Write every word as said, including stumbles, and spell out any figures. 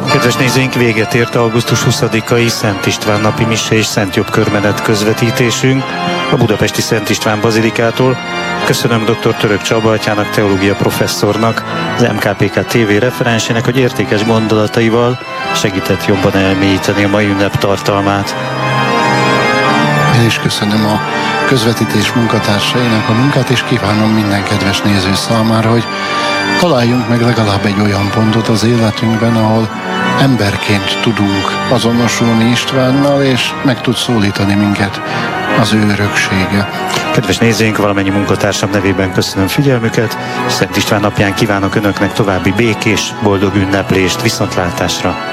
Kedves nézőink, véget ért augusztus huszadikai Szent István napi mise és Szent Jobb körmenet közvetítésünk a budapesti Szent István bazilikától. Köszönöm dr. Török Csaba atyának, teológia professzornak, az em ká pé ká té vé referensének, hogy értékes gondolataival segített jobban elmélyíteni a mai ünnep tartalmát. Én is köszönöm a közvetítés munkatársainak a munkát, és kívánom minden kedves néző számára, hogy találjunk meg legalább egy olyan pontot az életünkben, ahol emberként tudunk azonosulni Istvánnal, és meg tud szólítani minket az ő öröksége. Kedves nézőink, valamennyi munkatársam nevében köszönöm figyelmüket. Szent István napján kívánok Önöknek további békés, boldog ünneplést, viszontlátásra!